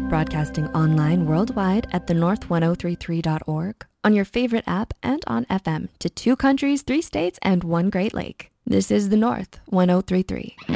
Broadcasting online worldwide at thenorth1033.org, on your favorite app, and on FM to 2 countries, 3 states, and 1 Great Lake. This is The North 1033.